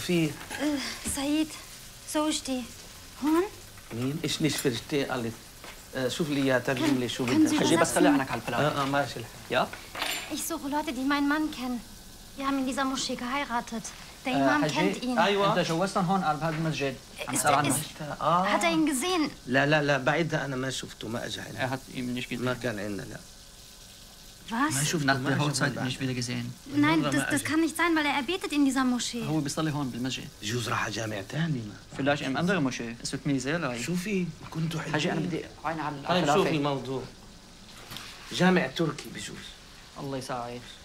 فيه؟ سعيد زوجتي هون؟ مين؟ ايش ليش فرجتي قالت شوف لي اياها ترجم لي شو بدها. Haji, was خلي عنك على البلاد. ماشي. Ja? Ich suche Leute, die meinen Mann kennen. Wir haben in dieser Moschee geheiratet. Der Imam kennt ihn. أنت جوزتنا هون قرب هذا المسجد. عم نسأل عنه. Hat er ihn gesehen? لا بعدها انا ما شفته ما اجى عندنا. Er hat ihm nicht gesehen. ما كان عندنا لا. Was? ما شفته Nach ما der شفته Hochzeit بعد. nicht wieder gesehen. Nein, das kann nicht sein, weil er betet in dieser Moschee. هو بيصلي هون بالمسجد. بجوز راح جامع ثاني. Vielleicht in andere Moschee. Es wird mir sehr leid. شو في؟ كنتوا حلوين. حاجي أنا بدي عين على طيب شوفي الخلافة. الموضوع. جامع تركي بجوز. الله يساعد.